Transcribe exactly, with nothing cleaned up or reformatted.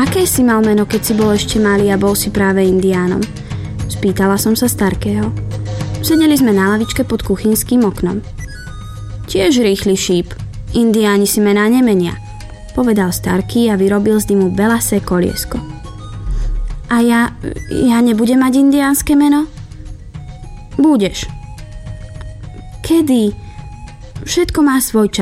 Aké si mal meno, keď si bol ešte malý a bol si práve indiánom? Spýtala som sa Starkého. Sedeli sme na lavičke pod kuchynským oknom. Tiež rýchly šíp. Indiáni si mená nemenia, povedal Starky a vyrobil z dymu belasé koliesko. A ja, ja nebudem mať indiánske meno? Budeš. Kedy? Všetko má svoj čas.